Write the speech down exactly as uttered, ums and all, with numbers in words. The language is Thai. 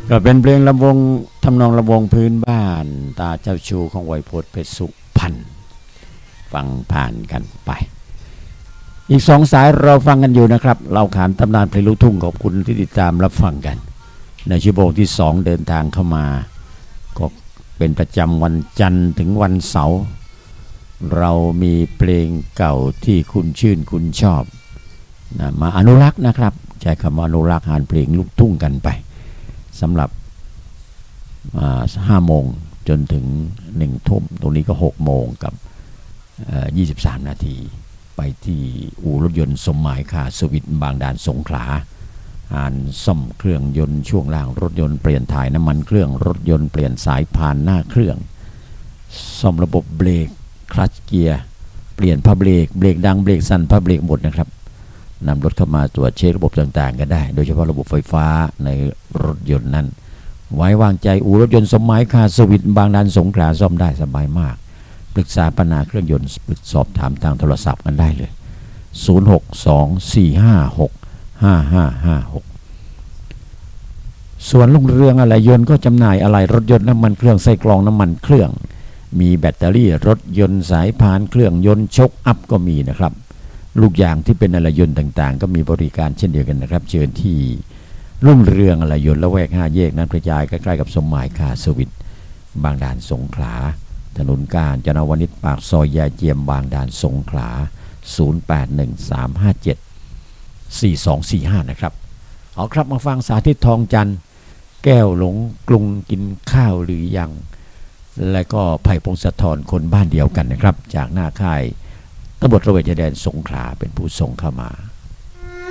ก็เป็นเพลงลำวงทำนองลำวงพื้นบ้านตาเจ้าชูของไวยพจน์เพชรสุพรรณฟังผ่านกันไปอีกสองสายเราฟังกันอยู่นะครับเราขานตำนานเพลงลูกทุ่งขอบคุณที่ติดตามรับฟังกันในชั่วโมงที่สองเดินทางเข้ามาก็เป็นประจำวันจันทร์ถึงวันเสาร์เรามีเพลงเก่าที่คุณชื่นคุณชอบนะมาอนุรักษ์นะครับใช้คำว่าอนุรักษ์งานเพลงลูกทุ่งกันไปสำหรับห้าโมงจนถึงหนึ่งทุ่มตรงนี้ก็หกโมงกับยี่สิบสามนาทีไปที่อู่รถยนต์สมหมายคาสวิตบางด่านสงขลาอ่านซ่อมเครื่องยนต์ช่วงล่างรถยนต์เปลี่ยนถ่ายน้ำมันเครื่องรถยนต์เปลี่ยนสายพานหน้าเครื่องซ่อมระบบเบรกคลัตช์เกียร์เปลี่ยนผ้าเบรกเบรกดังเบรกสั่นผ้าเบรกหมดนะครับนำรถเข้ามาตรวจเช็คระบบต่างๆกันได้โดยเฉพาะระบบไฟฟ้าในรถยนต์นั้นไว้วางใจอู่รถยนต์สมหมายคาสวิตบางด่านสงขลาซ่อมได้สบายมากปรึกษาปัญหาเครื่องยนต์ปรึกสอบถามทางโทรศัพท์กันได้เลยศูนย์ หก สอง สี่ ห้า หก ห้า ห้า ห้า หกส่วนลุงเรืองอะไหล่ยนต์ก็จำหน่ายอะไหล่รถยนต์น้ำมันเครื่องไส้กรองน้ำมันเครื่องมีแบตเตอรี่รถยนต์สายพานเครื่องยนต์ชกอัพก็มีนะครับลูกยางที่เป็นอะไหล่ยนต์ต่างๆก็มีบริการเช่นเดียวกันนะครับเชิญที่รุ่งเรืองอะไหล่ยนต์ละแวกห้าแยกนั้นกระจายใกล้ๆกับสมหมายคาสวิตบางด่านสงขลาถนนกาญจนวนิชปากซอยยายเจียมบางด่านสงขลาศูนย์ แปด หนึ่ง สาม ห้า เจ็ด สี่ สอง สี่ ห้านะครับเอาครับมาฟังสาธิตทองจันทร์แก้วหลงกรุงกินข้าวหรือยังและก็ไผ่พงศธรคนบ้านเดียวกันนะครับจากหน้าค่ายตำรวจระเวนชายแดนสงขลาเป็นผู้ส่งเข้ามา